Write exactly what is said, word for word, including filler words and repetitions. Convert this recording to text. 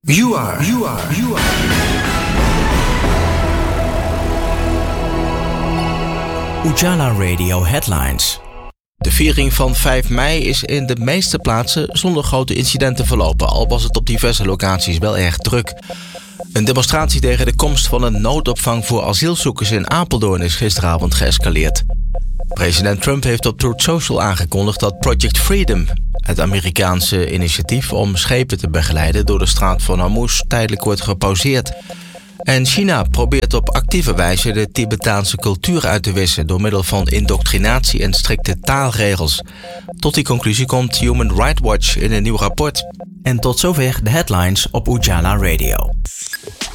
You are, you are, you are. Ujala Radio Headlines. De viering van vijf mei is in de meeste plaatsen zonder grote incidenten verlopen, al was het op diverse locaties wel erg druk. Een demonstratie tegen de komst van een noodopvang voor asielzoekers in Apeldoorn is gisteravond geëscaleerd. President Trump heeft op Truth Social aangekondigd dat Project Freedom, het Amerikaanse initiatief om schepen te begeleiden door de straat van Hormuz, tijdelijk wordt gepauzeerd. En China probeert op actieve wijze de Tibetaanse cultuur uit te wissen door middel van indoctrinatie en strikte taalregels. Tot die conclusie komt Human Rights Watch in een nieuw rapport. En tot zover de headlines op Ujala Radio.